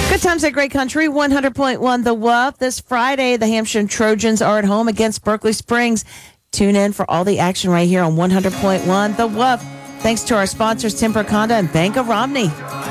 Good times at Great Country, 100.1 The Wolf. This Friday, the Hampshire Trojans are at home against Berkeley Springs. Tune in for all the action right here on 100.1 The Wolf. Thanks to our sponsors, Tim Perconda and Bank of Romney.